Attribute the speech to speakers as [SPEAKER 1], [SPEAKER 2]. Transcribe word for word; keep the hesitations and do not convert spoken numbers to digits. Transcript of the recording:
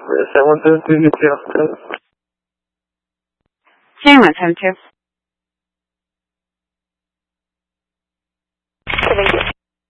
[SPEAKER 1] seven one seven two, get you off the
[SPEAKER 2] seven one seven two.
[SPEAKER 3] Thank you.